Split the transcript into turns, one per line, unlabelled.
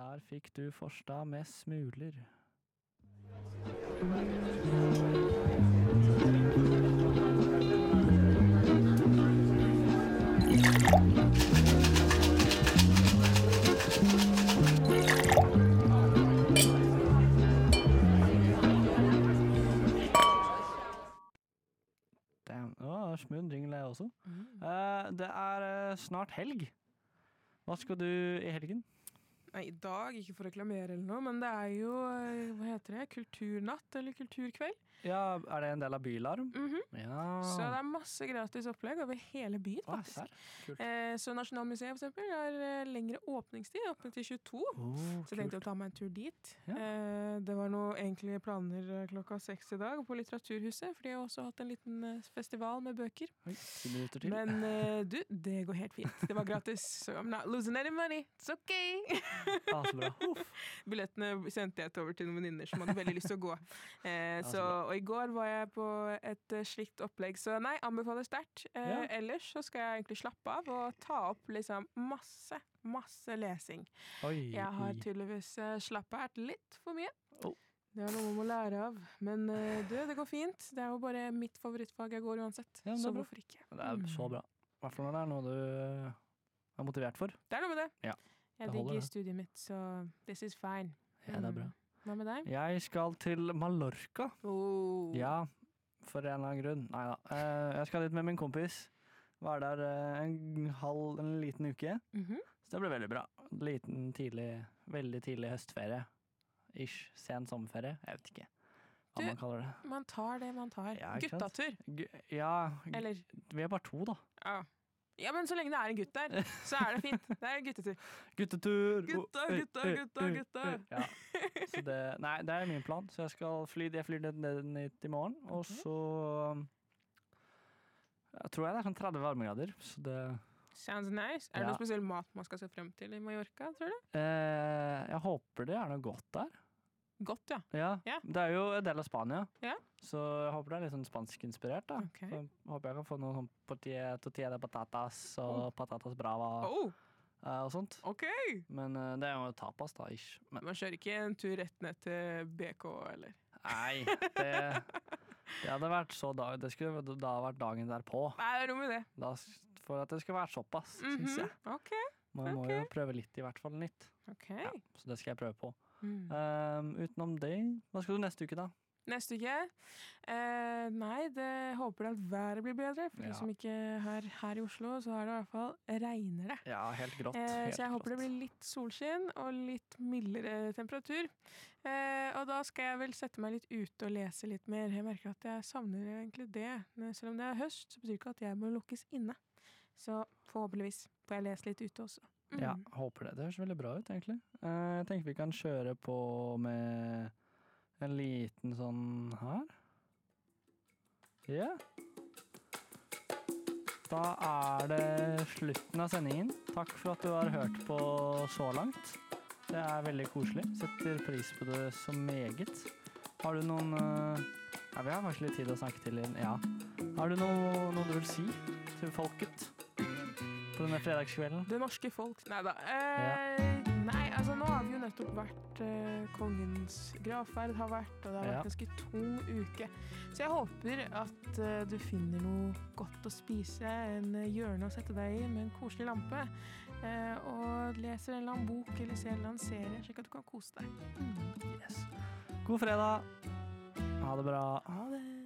Der fikk du Forstad med Smuler. Damn. Smooth jingle er også. Det snart helg. Hva skal du i helgen?
Nei, i dag, ikke for å reklamere eller noe, men det jo, hva heter det, kulturnatt eller kulturkveld.
Ja, det en del av Bylarm? Ja.
Så det masse gratis opplegg over hele byen, faktisk.
Kult.
Så Nasjonalmuseet, for eksempel, har lengre åpningstid, åpnet til 22. Så jeg tenkte å ta meg en tur dit.
Ja.
Det var noe egentlig planer klokka 6 i dag på Litteraturhuset, for de har også hatt en liten festival med bøker.
Oi, 10 minutter til.
Men du, det går helt fint. Det var gratis, so I'm not losing any money. It's okay!
Så bra.
Billettene sendte jeg over til noen venninner som hadde veldig lyst til å gå. Og i går var jeg på et slikt opplegg, så nei, anbefaler sterkt. Ellers så skal jeg egentlig slappe av og ta opp liksom masse lesing. Jeg har tydeligvis slappet litt for mye. Det noe man må lære av. Men det går fint. Det jo bare mitt favorittfag jeg går uansett. Så hvorfor ikke?
Det så bra. I hvert fall når det noe du motivert for.
Det noe med det.
Ja.
Jeg digger studiet mitt, så this is fine.
Ja, det bra.
Hva med deg?
Jeg skal til Mallorca. Ja, for en eller annen grunn. Neida. Jeg skal dit med min kompis. Var der en liten uke. Så det ble veldig bra. Veldig tidlig høstferie. Ish, sen sommerferie. Jeg vet ikke hva man kaller det.
Man tar det man tar. Ja, guttatur.
Eller? Vi bare 2 da.
Ja, men så lenge det en gutt der, så det fint. Det guttetur.
Guttetur!
Gutta!
Ja. Så det min plan. Så jeg skal jeg flyr ned i morgen, og så jeg tror jeg det sånn 30 varmegrader, så det
Sounds nice. Det noe spesiell mat man skal se frem til i Mallorca, tror du?
Jeg håper det noe godt der.
Godt,
ja. Det jo en del av Spania.
Ja.
Så jeg håper det litt sånn spansk-inspirert da.
Okay.
Så jeg håper jeg kan få noe sånn tortilla de patatas og patatas brava og sånt.
Ok!
Men det jo tapas da, ish. Men
man kjører ikke en tur rett ned til BK, eller?
Nei, det hadde vært så det skulle da vært dagen derpå.
Nei, det noe med det.
For at det skal være såpass, synes jeg.
Ok.
Man må jo prøve litt, i hvert fall nytt.
Ok.
Ja, så det skal jeg prøve på. Utenom det, hva skal du neste uke da?
Neste uke? Nei, det håper at været blir bedre. For de som ikke her i Oslo, så det i hvert fall regner det.
Ja, helt grått.
Så jeg håper det blir litt solskinn og litt mildere temperatur. Og da skal jeg vel sette meg litt ute og lese litt mer. Jeg merker at jeg savner egentlig det. Selv om det høst, så betyr ikke at jeg må lukkes inne. Så forhåpentligvis får jeg lese litt ute også.
Ja, håper det. Det høres veldig bra ut, egentlig. Jeg tenker vi kan kjøre på med en liten sånn her. Ja. Da det slutten av sendingen. Takk for at du har hørt på så langt. Det veldig koselig. Setter pris på det så meget. Har du noen... Ja, vi har faktisk litt tid å snakke til inn. Ja. Har du noe du vil si til folket? På denne fredagskvelden?
Det norske folk. Neida. Nei, altså nå har vi jo nettopp vært kongens gravferd har vært, og det har vært en ganske tung uke. Så jeg håper at du finner noe godt å spise, en hjørne å sette deg i med en koselig lampe, og leser en eller annen bok eller ser en eller annen serie, slik at du kan kose deg.
Yes. God fredag! Ha det bra!
Ha det!